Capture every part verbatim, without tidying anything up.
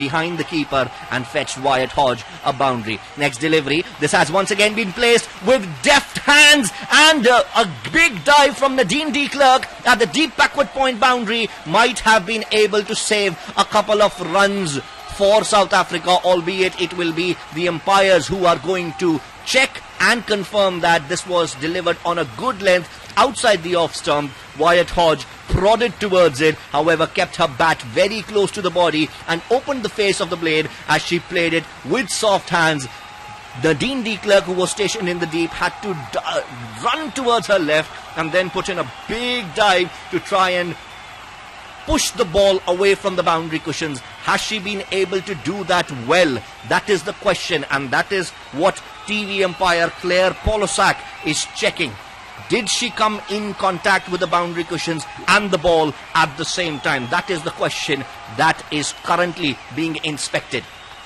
behind the keeper and fetched Wyatt Hodge a boundary. Next delivery, this has once again been placed with deft hands, and uh, a big dive from Nadine de Klerk at the deep backward point boundary might have been able to save a couple of runs for South Africa, albeit it will be the umpires who are going to check and confirm that this was delivered on a good length outside the off stump. Wyatt Hodge prodded towards it, however kept her bat very close to the body and opened the face of the blade as she played it with soft hands. Nadine de Klerk, who was stationed in the deep, had to uh, run towards her left and then put in a big dive to try and push the ball away from the boundary cushions. Has she been able to do that well? That is the question, and that is what T V umpire Claire Polosak is checking. Did she come in contact with the boundary cushions and the ball at the same time? That is the question that is currently being inspected.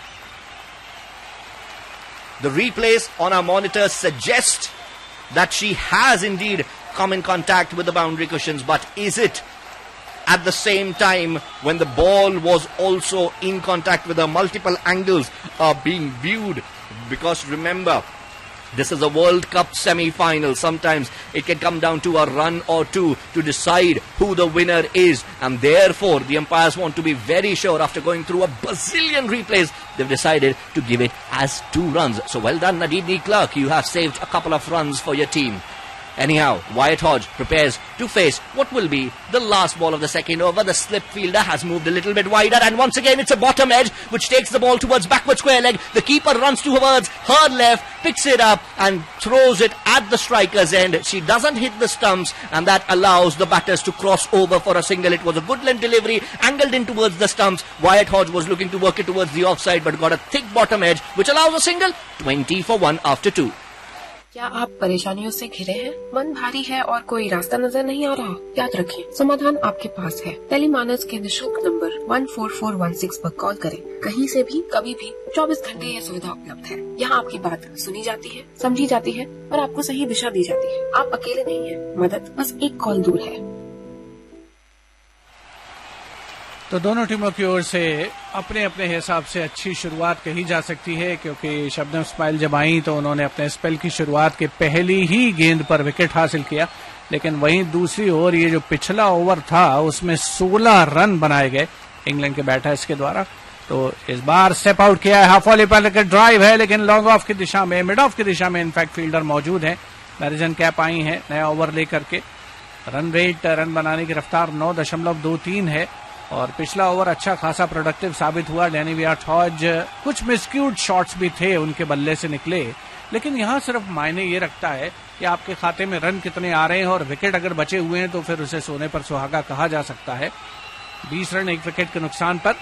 The replays on our monitors suggest that she has indeed come in contact with the boundary cushions, but is it at the same time when the ball was also in contact with her? Multiple angles are being viewed, because remember, this is a World Cup semi-final. Sometimes it can come down to a run or two to decide who the winner is, and therefore the umpires want to be very sure. After going through a bazillion replays, they've decided to give it as two runs. So well done, Nadine de Klerk. You have saved a couple of runs for your team. Anyhow, Wyatt Hodge prepares to face what will be the last ball of the second over. The slip fielder has moved a little bit wider, and once again it's a bottom edge which takes the ball towards backward square leg. The keeper runs towards her left, picks it up and throws it at the striker's end. She doesn't hit the stumps, and that allows the batters to cross over for a single. It was a good length delivery, angled in towards the stumps. Wyatt Hodge was looking to work it towards the offside, but got a thick bottom edge which allows a single. Twenty for one after two. क्या आप परेशानियों से घिरे हैं? मन भारी है और कोई रास्ता नजर नहीं आ रहा? याद रखें, समाधान आपके पास है। टेलीमानस के निशुल्क number one four four one six पर कॉल करें। कहीं से भी, कभी भी, चौबीस घंटे ये सुविधा उपलब्ध है। यहाँ आपकी बात सुनी जाती है, समझी जाती है और आपको सही दिशा दी जाती है। आप अकेले नहीं हैं, मदद बस एक कॉल दूर है। तो दोनों टीमों की ओर से अपने अपने हिसाब से अच्छी शुरुआत कही जा सकती है, क्योंकि शबनम इस्माइल जब आई तो उन्होंने अपने स्पेल की शुरुआत के पहली ही गेंद पर विकेट हासिल किया। लेकिन वहीं दूसरी ओर ये जो पिछला ओवर था उसमें सोलह रन बनाए गए इंग्लैंड के बैटर्स के द्वारा। तो इस बार स्टेप आउट किया है, हाफ वॉली पर ड्राइव है, लेकिन लॉन्ग ऑफ की दिशा में, मिड ऑफ की दिशा में इनफैक्ट फील्डर मौजूद है। मैरिजन कैप आई है नया ओवर लेकर के। रन रेट, रन बनाने की रफ्तार नौ दशमलव दो तीन है और पिछला ओवर अच्छा खासा प्रोडक्टिव साबित हुआ। डैनी वियाट हॉज, कुछ मिसक्यूड शॉट्स भी थे उनके बल्ले से निकले, लेकिन यहां सिर्फ मायने ये रखता है कि आपके खाते में रन कितने आ रहे हैं, और विकेट अगर बचे हुए हैं तो फिर उसे सोने पर सुहागा कहा जा सकता है। बीस रन एक विकेट के नुकसान पर।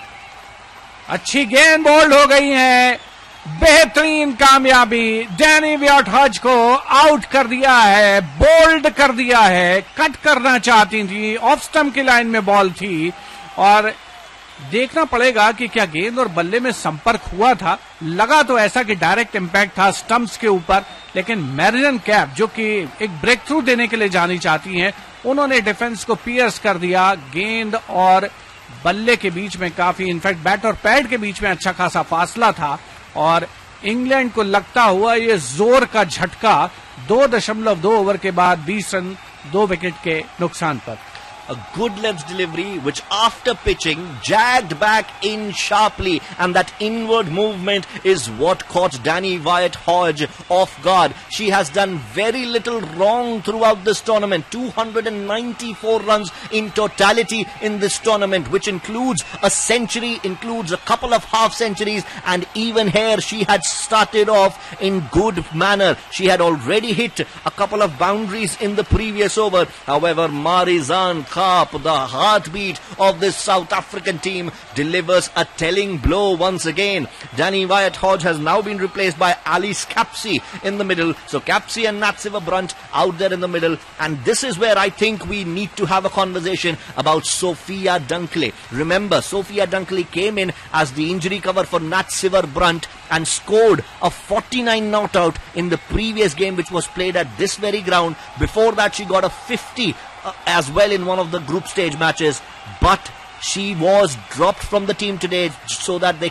अच्छी गेंद बोल्ड हो गई है, बेहतरीन कामयाबी। डैनी वियाट हॉज को आउट कर दिया है, बोल्ड कर दिया है। कट करना चाहती थी, ऑफ स्टंप की लाइन में बॉल थी और देखना पड़ेगा कि क्या गेंद और बल्ले में संपर्क हुआ था। लगा तो ऐसा कि डायरेक्ट इंपैक्ट था स्टंप्स के ऊपर, लेकिन मैरिजन कैप जो कि एक ब्रेक थ्रू देने के लिए जानी चाहती हैं, उन्होंने डिफेंस को पियर्स कर दिया। गेंद और बल्ले के बीच में काफी, इनफैक्ट बैट और पैड के बीच में अच्छा खासा फासला था और इंग्लैंड को लगता हुआ ये जोर का झटका दो दशमलव दो ओवर के बाद बीस रन दो विकेट के नुकसान पर। A good length delivery which after pitching jagged back in sharply, and that inward movement is what caught Danny Wyatt Hodge off guard. She has done very little wrong throughout this tournament. two hundred ninety-four runs in totality in this tournament, which includes a century, includes a couple of half centuries, and even here she had started off in good manner. She had already hit a couple of boundaries in the previous over. However, Marizanne Kaap, the heartbeat of this South African team, delivers a telling blow once again. Danny Wyatt Hodge has now been replaced by Alice Capsey in the middle. So Capsey and Natsiva Brunt out there in the middle. And this is where I think we need to have a conversation about Sophia Dunkley. Remember, Sophia Dunkley came in as the injury cover for Natsiva Brunt and scored a forty-nine not out in the previous game, which was played at this very ground. Before that, she got a fifty Uh, as well in one of the group stage matches, but She was dropped from the team today so that they